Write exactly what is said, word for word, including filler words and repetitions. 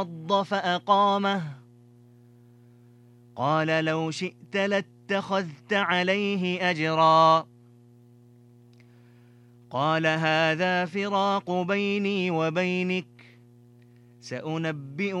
فأقامه قال لو شئت لاتخذت عليه أجرا قال هذا فراق بيني وبينك سأنبئ